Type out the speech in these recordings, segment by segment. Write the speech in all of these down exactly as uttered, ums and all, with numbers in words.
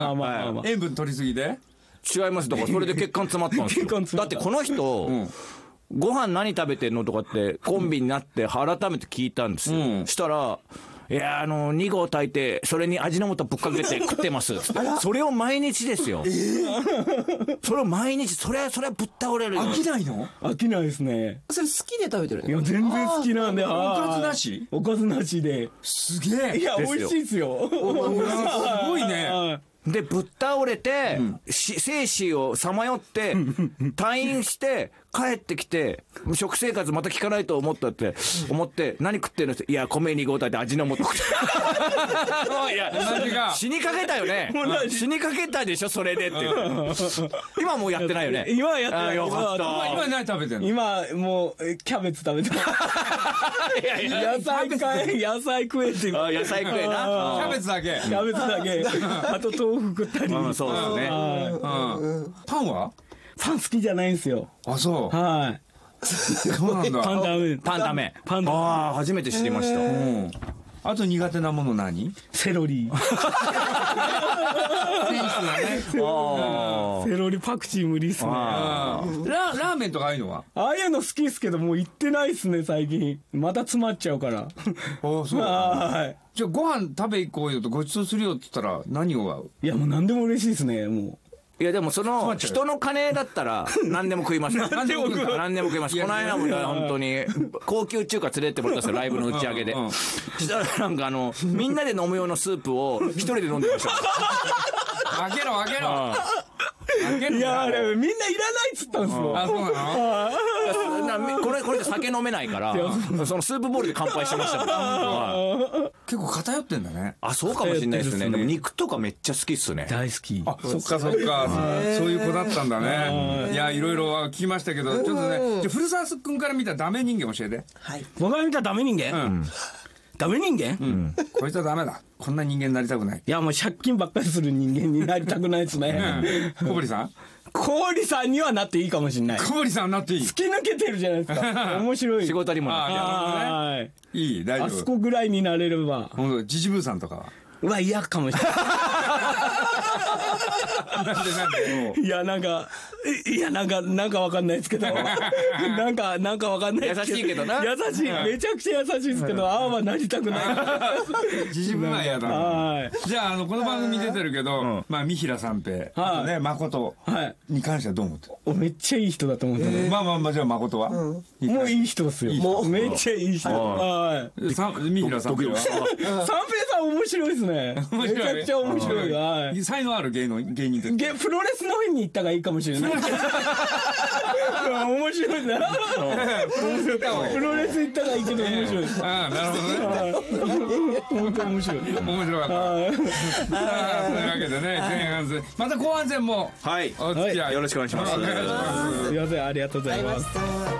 あ、まあまあ、 塩分取りすぎで違います。だからそれで血管詰まったんですよ。だってこの人、うん、ご飯何食べてんのとかってコンビになって改めて聞いたんですよ、うん、したら、いや、あのに合炊いてそれに味の素ぶっかけて食ってますそれを毎日ですよ、えー、それを毎日、それはそれはぶっ倒れるよ。 飽きないの？ 飽きないですね。 それ好きで食べてるの？ いや、全然好きなんで。 おかずなし？ おかずなしで。 すげえ。 いや、美味しいですよ。 すごいね。 でぶっ倒れて、うん、生死をさまよって退院して帰ってきて食生活また効かないと思ったって思って何食ってるのって、いや米に合炊いて味の素いや死にかけたよね死にかけたでしょそれでって今もうやってないよね。 今はやってない。 よかった。 今何食べてんの？ 今もうキャベツ食べてますいやいや野菜かえ野菜食えって野菜食えな。 キャベツだけキャベツだけあと豆腐食ったり、 うん、そうですね。 パンは？ パン好きじゃないんですよ。 あ、そう。 はい。 そうなんだ。 パンダメ。 パンダメ。 パンダメ。 ああ、初めて知りました。うん。 あと苦手なもの何？ セロリ。セロリパクチー無理っすね。 ララーメンとかああいうのは？ ああいうの好きっすけどもう行ってないっすね最近。また詰まっちゃうから。ああ、そう。 はい。 じゃあご飯食べ行こうよとごちそうするよって言ったら何を？ いやもう何でも嬉しいですねもう。 いやでもその人の金だったら何でも食います何でも食います何でも食います。この間も本当に高級中華連れてってもらったんですよライブの打ち上げで。したらなんかあのみんなで飲む用のスープを一人で飲んでました。 開けろ開けろ。 いやあれみんないらないっつったんですよ。 あ、そうなの？これこれで酒飲めないからそのスープボールで乾杯してました。 結構偏ってんだね。 あ、そうかもしれないですね。でも肉とかめっちゃ好きっすね。 大好き。 あ、そっかそっか。そういう子だったんだね。いやいろいろ聞きましたけど、ちょっとね、じゃ古澤君から見たダメ人間教えて。 はい。 僕が見たダメ人間？ダメ人間？ こいつはダメだ。こんな人間になりたくない。 いやもう借金ばっかりする人間になりたくないですね。 小堀さん？ 小堀さんにはなっていいかもしれない。 小堀さんなっていい。 突き抜けてるじゃないですか。面白い。 仕事にもなって。 はい。 いい、大丈夫。 あそこぐらいになれれば。 本当、ジジブーさんとかは。 うわ、嫌かもしれない。 なんでなんでいや、なんか、いや、なんか、なんかわかんないですけど。なんか、なんかわかんないですけど。 優しいけどな。 優しい。めちゃくちゃ優しいですけど、ああはなりたくない。 ジジブーは嫌だ。はい。じゃあ、あの、この番組出てるけど、まあ、三平三平。はい。ね、誠。はい。に関してはどう思ってる？ めっちゃいい人だと思ってる。 まあまあまあ、じゃあ誠は？もういい人ですよ。もう、めっちゃいい人。はい。 三平三平は？ 三平さん面白いですね。めちゃくちゃ面白い。はい。 才能ある芸能芸人です。 プロレスの方に行ったがいいかもしれない。面白いな。プロレス行ったがいいけど面白い。 ああ、なるほどね。 本当面白い。 面白かった。というわけでね、前半戦また後半戦もはいお付き合いよろしくお願いします。 すみません、ありがとうございます。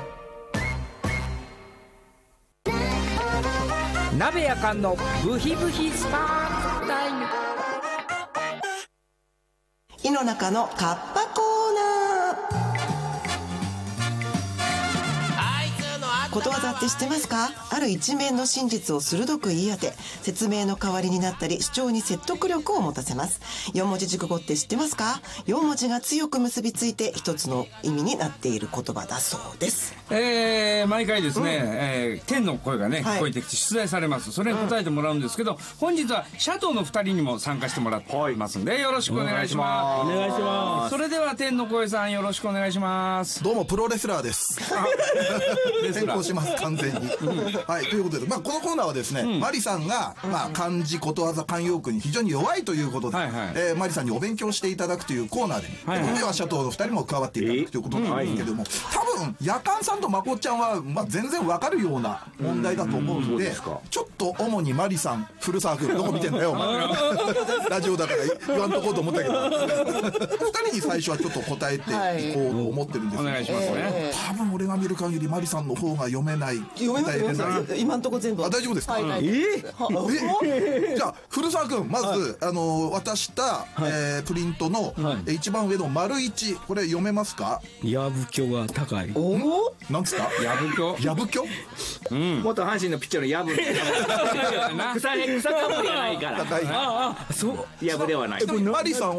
鍋やかんのブヒブヒスパークタイム。 井の中のカッパコーナー。ことわざって知ってますか？ある一面の真実を鋭く言い当て、説明の代わりになったり主張に説得力を持たせます。四文字熟語って知ってますか？四文字が強く結びついて一つの意味になっている言葉だそうです。 えー、毎回ですね、うんえー、天の声がね、はい、聞こえてきて出題されます。それに答えてもらうんですけど、うん、本日はシャトーのふたりにも参加してもらってますんで、よろしくお願いします。 お願いします。 それでは天の声さんよろしくお願いします。 どうもプロレスラーです。転校します完全に。はい、ということで、まあ、このコーナーはですね、うん、マリさんが、まあ、漢字ことわざ慣用句に非常に弱いということで、はいはいえー、マリさんにお勉強していただくというコーナーで、はいはい、今回はシャトーのふたりも加わっていただくということなんですけども、多分夜間さんとまこっちゃんは、まあ、全然わかるような問題だと思うので、うん、ちょっと主にマリさん古澤君どこ見てんだよお前ラジオだから言わんとこうと思ったけどふたりに最初はちょっと答えていこうと思ってるんですけど、 お願いしますね。 多分俺が見る限りマリさんの方が読めない。 読めます読めます今のところ全部。 あ、大丈夫ですか。 はいはい。 ええじゃあ古澤君まずあの渡したえプリントの一番上の丸一、これ読めますか。 やぶきょが高い。 おお。 なんつった。 やぶきょ。 やぶきょ。 元阪神のピッチャーのヤブ草草かぶりはないから。 高い。 ああそう。 ヤブではない。 マリさん